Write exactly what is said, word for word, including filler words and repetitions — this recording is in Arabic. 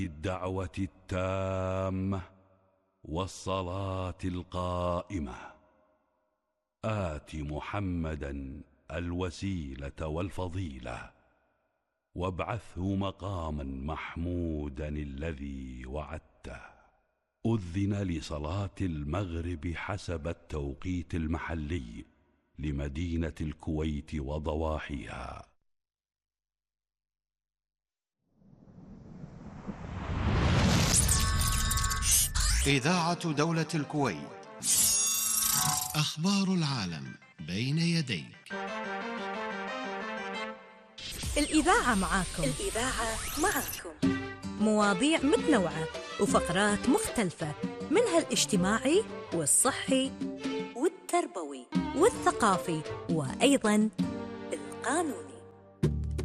الدعوة التامة والصلاة القائمة آت محمدا الوسيلة والفضيلة وابعثه مقاما محمودا الذي وعدته. أذن لصلاة المغرب حسب التوقيت المحلي لمدينة الكويت وضواحيها. إذاعة دولة الكويت، أخبار العالم بين يديك. الإذاعة معاكم. الإذاعة معاكم. مواضيع متنوعة وفقرات مختلفة، منها الاجتماعي والصحي والتربوي والثقافي وأيضاً القانوني.